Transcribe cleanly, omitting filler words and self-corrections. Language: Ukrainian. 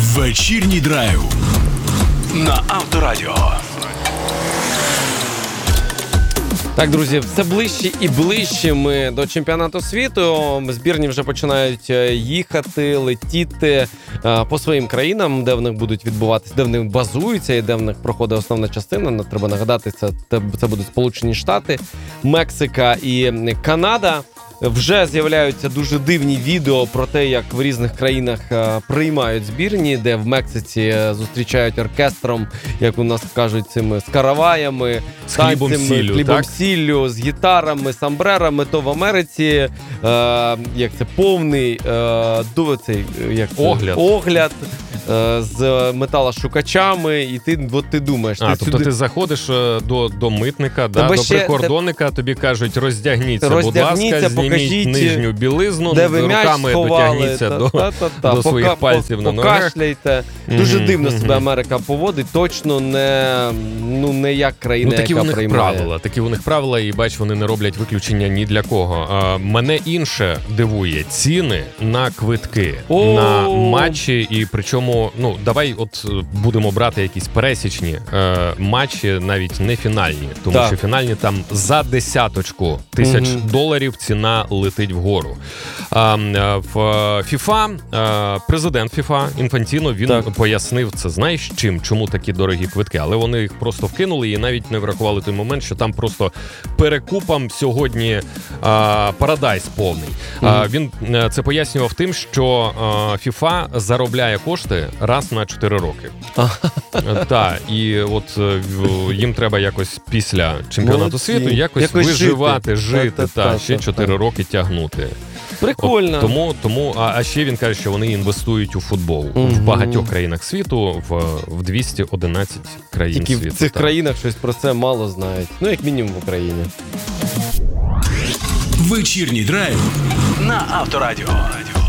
Вечірній драйв на Авторадіо. Так, друзі, все ближче і ближче ми до чемпіонату світу. Збірні вже починають їхати, летіти по своїм країнам, де в них будуть відбуватися, де вони базуються і де в них проходить основна частина. Треба нагадати, це будуть Сполучені Штати, Мексика і Канада. Вже з'являються дуже дивні відео про те, як в різних країнах приймають збірні, де в Мексиці зустрічають оркестром, як у нас кажуть, цими скараваями, з хлібом сіллю, з гітарами, самбрерами. То в Америці повний огляд з металошукачами, і ти думаєш... Ти заходиш до митника, до прикордонника, тобі кажуть, роздягніться, будь ласка, зніміть нижню білизну, руками дотягніться до своїх пальців на ногах. Покашляйте. Дуже дивно себе Америка поводить, точно не як країна, яка приймає. Такі у них правила, і бач, вони не роблять виключення ні для кого. Мене інше дивує ціни на квитки, на матчі, і причому давай будемо брати якісь пересічні матчі, навіть не фінальні, тому що фінальні там за десяточку тисяч доларів ціна летить вгору. В FIFA, президент FIFA Інфантіно, він пояснив це, знаєш чим, чому такі дорогі квитки, але вони їх просто вкинули і навіть не врахували той момент, що там просто перекупом сьогодні парадайс повний. Він це пояснював тим, що FIFA заробляє кошти раз на 4 роки. Так, і от їм треба якось після чемпіонату світу якось виживати, жити, ще 4 роки тягнути. Прикольно. Тому, а ще він каже, що вони інвестують у футбол в багатьох країнах світу, в 211 країн світу. Тільки в цих країнах щось про це мало знають. Як мінімум в Україні. Вечірній драйв на Авторадіо.